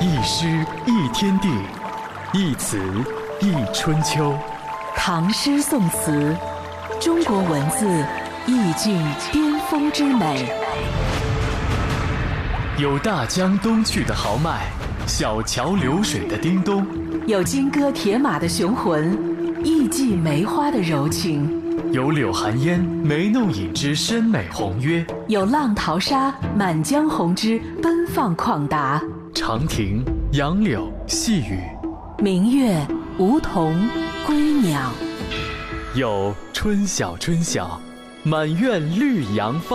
一诗一天地，一词一春秋。 唐诗宋词，中国文字意境巅峰之美。 有大江东去的豪迈，小桥流水的叮咚； 有金戈铁马的雄浑，艺伎梅花的柔情； 有柳寒烟眉弄影之深美宏约； 有浪淘沙满江红之奔放旷达。 长亭、杨柳、细雨， 明月、梧桐、归鸟。 有春晓春晓，满院绿杨芳。